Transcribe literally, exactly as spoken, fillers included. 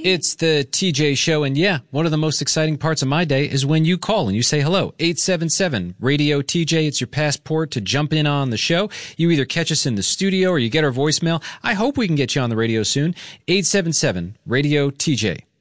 It's the T J Show, and yeah, one of the most exciting parts of my day is when you call and you say hello. eight seven seven radio T J, it's your passport to jump in on the show. You either catch us in the studio or you get our voicemail. I hope we can get you on the radio soon. eight seven seven radio T J.